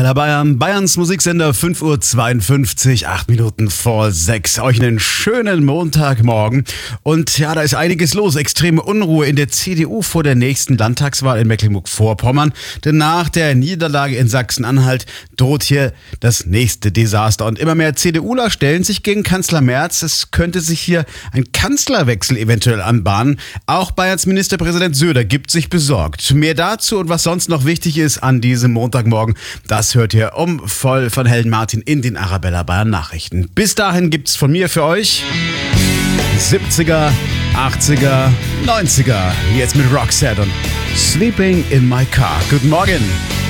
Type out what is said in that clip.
Arabella Bayern, Bayerns Musiksender, 5:52 Uhr, 8 Minuten vor 6. Euch einen schönen Montagmorgen. Und ja, da ist einiges los. Extreme Unruhe in der CDU vor der nächsten Landtagswahl in Mecklenburg-Vorpommern. Denn nach der Niederlage in Sachsen-Anhalt droht hier das nächste Desaster. Und immer mehr CDUler stellen sich gegen Kanzler Merz. Es könnte sich hier ein Kanzlerwechsel eventuell anbahnen. Auch Bayerns Ministerpräsident Söder gibt sich besorgt. Mehr dazu und was sonst noch wichtig ist an diesem Montagmorgen, das hört ihr voll von Helen Martin in den Arabella Bayern Nachrichten. Bis dahin gibt's von mir für euch 70er, 80er, 90er. Jetzt mit Roxette und Sleeping in My Car. Guten Morgen.